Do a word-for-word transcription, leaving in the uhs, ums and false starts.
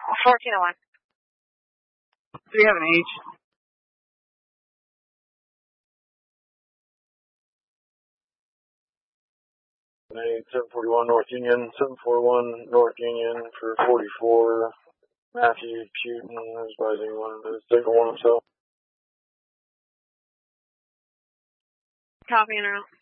fourteen oh one. Do you have an H? seven forty-one North Union, seven forty-one North Union for forty-four. Matthew Putin is advising one to take a one himself. Copy and out.